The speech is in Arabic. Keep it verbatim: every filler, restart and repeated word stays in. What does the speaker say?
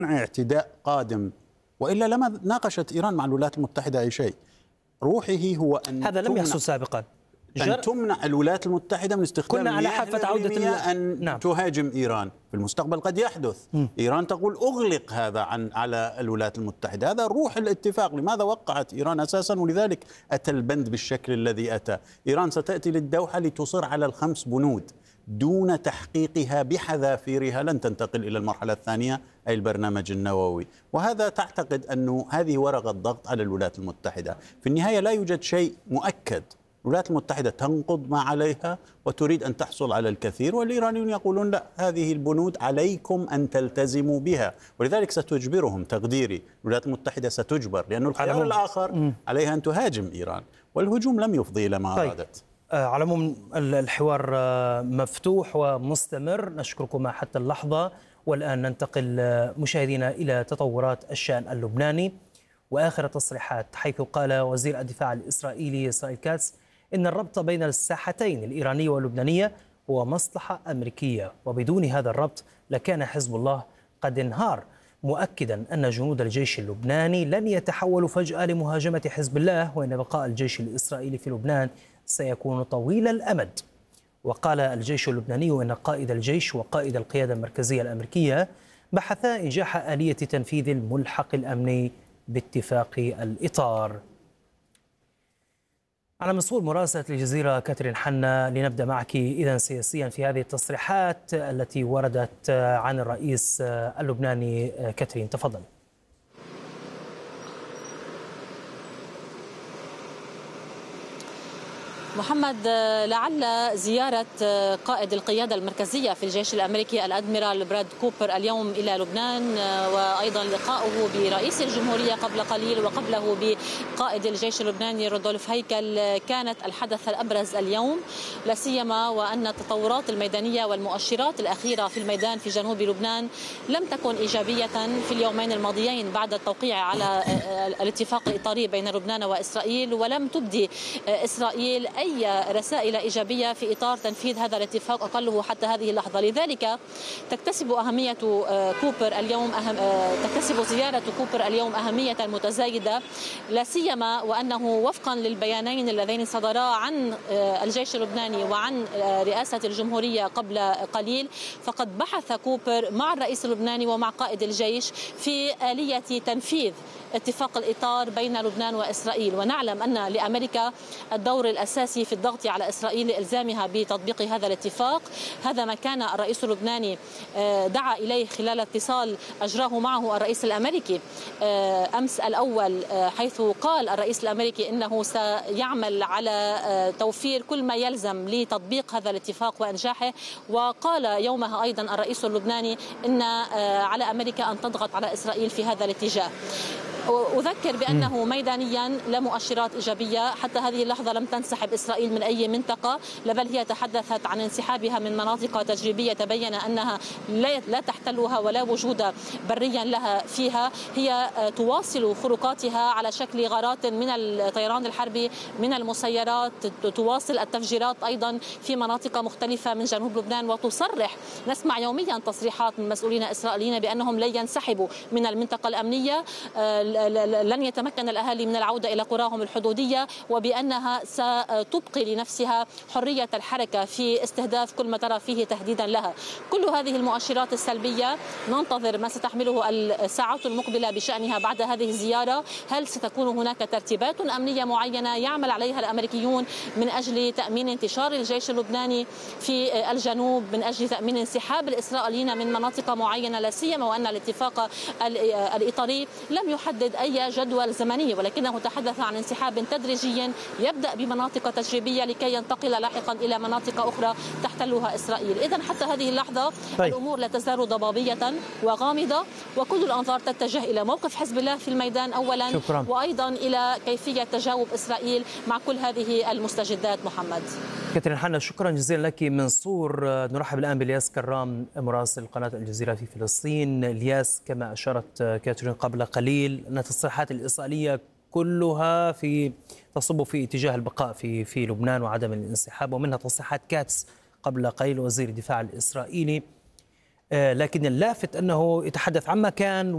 اعتداء قادم، وإلا لما ناقشت إيران مع الولايات المتحدة أي شيء. روحه هو أن هذا لم يحصل سابقا، أن تمنع الولايات المتحدة من استخدام كنا على حافة عودة أن نعم. تهاجم إيران في المستقبل. قد يحدث م. إيران تقول أغلق هذا عن على الولايات المتحدة. هذا روح الاتفاق. لماذا وقعت إيران أساسا؟ ولذلك أتى البند بالشكل الذي أتى. إيران ستأتي للدوحة لتصر على الخمس بنود، دون تحقيقها بحذافيرها لن تنتقل إلى المرحلة الثانية أي البرنامج النووي. وهذا تعتقد أنه هذه ورقة ضغط على الولايات المتحدة. في النهاية لا يوجد شيء مؤكد. الولايات المتحدة تنقض ما عليها وتريد أن تحصل على الكثير، والإيرانيون يقولون لا، هذه البنود عليكم أن تلتزموا بها، ولذلك ستجبرهم. تقديري الولايات المتحدة ستجبر، لأن الخيار الآخر عليها أن تهاجم إيران، والهجوم لم يفضي إلى ما طيب. أرادت. على العموم الحوار مفتوح ومستمر، نشكركما حتى اللحظة. والآن ننتقل مشاهدينا إلى تطورات الشأن اللبناني وآخر التصريحات، حيث قال وزير الدفاع الإسرائيلي إسرائيل كاتس إن الربط بين الساحتين الإيرانية واللبنانية هو مصلحة أمريكية، وبدون هذا الربط لكان حزب الله قد انهار، مؤكدا أن جنود الجيش اللبناني لن يتحولوا فجأة لمهاجمة حزب الله، وإن بقاء الجيش الإسرائيلي في لبنان سيكون طويل الأمد. وقال الجيش اللبناني أن قائد الجيش وقائد القيادة المركزية الأمريكية بحثا إنجاح آلية تنفيذ الملحق الأمني باتفاق الإطار. على مسؤول مراسلة الجزيرة كاترين حنا، لنبدأ معك إذن سياسيا في هذه التصريحات التي وردت عن الرئيس اللبناني. كاترين تفضل. محمد، لعل زيارة قائد القيادة المركزية في الجيش الأمريكي الأدميرال براد كوبر اليوم إلى لبنان، وأيضا لقاؤه برئيس الجمهورية قبل قليل وقبله بقائد الجيش اللبناني رودولف هيكل كانت الحدث الأبرز اليوم، لا سيما وأن التطورات الميدانية والمؤشرات الأخيرة في الميدان في جنوب لبنان لم تكن إيجابية في اليومين الماضيين بعد التوقيع على الاتفاق الإطاري بين لبنان وإسرائيل، ولم تبدي إسرائيل أي رسائل إيجابية في إطار تنفيذ هذا الاتفاق أقله حتى هذه اللحظة. لذلك تكتسب أهمية كوبر اليوم أهم تكتسب زيارة كوبر اليوم أهمية متزايدة، لا سيما وأنه وفقا للبيانين اللذين صدرا عن الجيش اللبناني وعن رئاسة الجمهورية قبل قليل، فقد بحث كوبر مع الرئيس اللبناني ومع قائد الجيش في آلية تنفيذ اتفاق الإطار بين لبنان وإسرائيل. ونعلم أن لأمريكا الدور الأساسي في الضغط على إسرائيل لإلزامها بتطبيق هذا الاتفاق. هذا ما كان الرئيس اللبناني دعا إليه خلال اتصال أجراه معه الرئيس الأمريكي أمس الأول، حيث قال الرئيس الأمريكي إنه سيعمل على توفير كل ما يلزم لتطبيق هذا الاتفاق وإنجاحه. وقال يومها أيضا الرئيس اللبناني إن على أمريكا أن تضغط على إسرائيل في هذا الاتجاه. أذكر بأنه ميدانيا لا مؤشرات إيجابية، حتى هذه اللحظة لم تنسحب إسرائيل من أي منطقة، بل هي تحدثت عن انسحابها من مناطق تجريبية تبين أنها لا تحتلها ولا وجود بريا لها فيها. هي تواصل خروقاتها على شكل غارات من الطيران الحربي من المسيرات، تواصل التفجيرات أيضا في مناطق مختلفة من جنوب لبنان، وتصرح نسمع يوميا تصريحات من مسؤولين إسرائيليين بأنهم لن ينسحبوا من المنطقة الأمنية، لن يتمكن الأهالي من العودة إلى قراهم الحدودية، وبأنها ستبقي لنفسها حرية الحركة في استهداف كل ما ترى فيه تهديدا لها. كل هذه المؤشرات السلبية ننتظر ما ستحمله الساعات المقبلة بشأنها بعد هذه الزيارة. هل ستكون هناك ترتيبات أمنية معينة يعمل عليها الأمريكيون من أجل تأمين انتشار الجيش اللبناني في الجنوب، من أجل تأمين انسحاب الإسرائيليين من مناطق معينة، لا سيما وأن الاتفاق الإطاري لم يحدد أي جدول زمني، ولكنه تحدث عن انسحاب تدريجي يبدأ بمناطق تجريبية لكي ينتقل لاحقا إلى مناطق أخرى تحتلها إسرائيل. إذن حتى هذه اللحظة طيب. الأمور لا تزال ضبابية وغامضة، وكل الأنظار تتجه إلى موقف حزب الله في الميدان أولا، شكرا. وأيضا إلى كيفية تجاوب إسرائيل مع كل هذه المستجدات. محمد. كاترين حنا، شكرا جزيلا لك من صور. نرحب الآن بالياس كرام مراسل قناة الجزيرة في فلسطين. الياس، كما أشارت كاترين قبل قليل أن التصريحات الإسرائيلية كلها في تصب في اتجاه البقاء في في لبنان وعدم الانسحاب، ومنها تصريحات كاتس قبل قليل وزير الدفاع الإسرائيلي، لكن اللافت أنه يتحدث عما كان